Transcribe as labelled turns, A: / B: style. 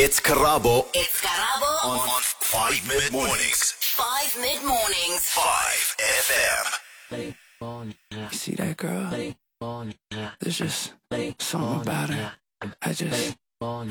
A: It's Karabo
B: It's Karabo
A: on 5 Mid Mornings.
B: 5 Mid Mornings.
A: 5 FM.
C: You see that girl? There's just something about her. I just